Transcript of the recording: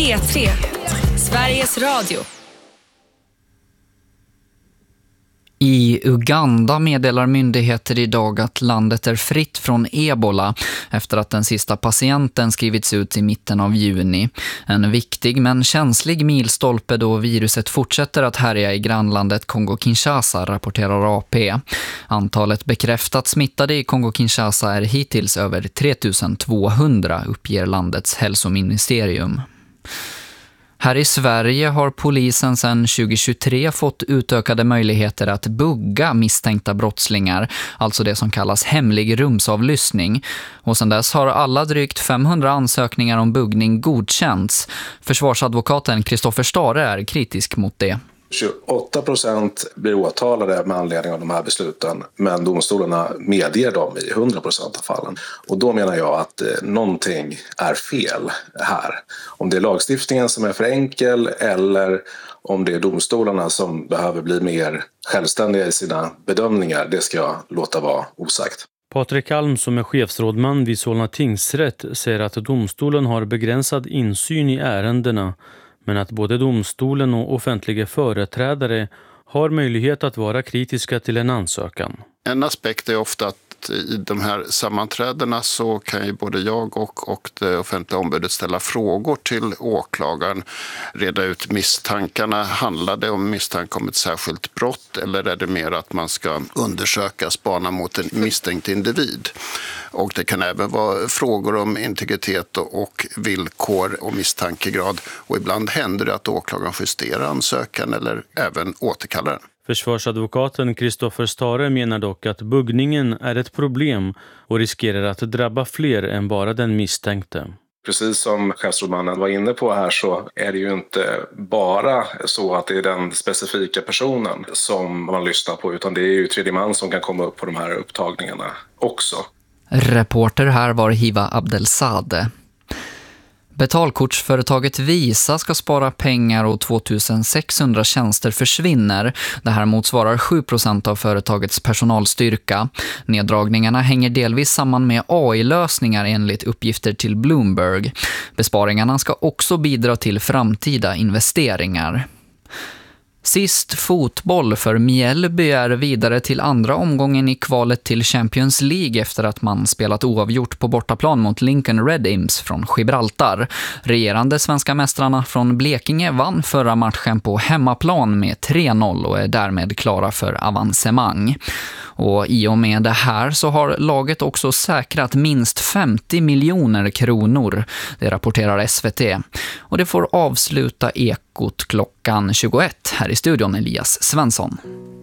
P3, Sveriges Radio. I Uganda meddelar myndigheter idag att landet är fritt från ebola efter att den sista patienten skrivits ut i mitten av juni. En viktig men känslig milstolpe då viruset fortsätter att härja i grannlandet Kongo-Kinshasa, rapporterar AP. Antalet bekräftat smittade i Kongo-Kinshasa är hittills över 3200, uppger landets hälsoministerium. Här i Sverige har polisen sedan 2023 fått utökade möjligheter att bugga misstänkta brottslingar, alltså det som kallas hemlig rumsavlyssning. Och sedan dess har alla drygt 500 ansökningar om buggning godkänts. Försvarsadvokaten Kristoffer Stare är kritisk mot det. 28% blir åtalade med anledning av de här besluten, men domstolarna medger dem i 100% av fallen. Och då menar jag att någonting är fel här. Om det är lagstiftningen som är för enkel eller om det är domstolarna som behöver bli mer självständiga i sina bedömningar, det ska jag låta vara osagt. Patrik Alm, som är chefsrådman vid Solna tingsrätt, säger att domstolen har begränsad insyn i ärendena, men att både domstolen och offentliga företrädare har möjlighet att vara kritiska till en ansökan. En aspekt är ofta att i de här sammanträdena så kan ju både jag och det offentliga ombudet ställa frågor till åklagaren, reda ut misstankarna. Handlar det om misstanke om ett särskilt brott eller är det mer att man ska undersöka, spana mot en misstänkt individ? Och det kan även vara frågor om integritet och villkor och misstankegrad. Och ibland händer det att åklagaren justerar ansökan eller även återkallar den. Försvarsadvokaten Kristoffer Stare menar dock att buggningen är ett problem och riskerar att drabba fler än bara den misstänkte. Precis som chefsrådmannen var inne på här så är det ju inte bara så att det är den specifika personen som man lyssnar på, utan det är ju tredje man som kan komma upp på de här upptagningarna också. Reporter här var Hiva Abdelsade. Betalkortsföretaget Visa ska spara pengar och 2600 tjänster försvinner. Det här motsvarar 7% av företagets personalstyrka. Neddragningarna hänger delvis samman med AI-lösningar enligt uppgifter till Bloomberg. Besparingarna ska också bidra till framtida investeringar. Sist fotboll för Mjällby är vidare till andra omgången i kvalet till Champions League efter att man spelat oavgjort på bortaplan mot Lincoln Red Imps från Gibraltar. Regerande svenska mästarna från Blekinge vann förra matchen på hemmaplan med 3-0 och är därmed klara för avancemang. Och i och med det här så har laget också säkrat minst 50 miljoner kronor. Det rapporterar SVT. Och det får avsluta Ekot klockan 21. Här i studion Elias Svensson.